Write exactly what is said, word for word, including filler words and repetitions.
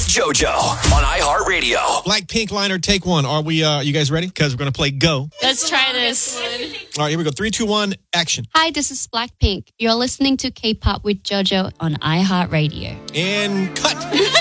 JoJo on iHeartRadio. Blackpink liner, take one. Are we? Uh, you guys ready? Because we're gonna play Go. Let's try this. All right, here we go. Three, two, one, action. Hi, this is Blackpink. You're listening to K-pop with JoJo on iHeartRadio. And cut.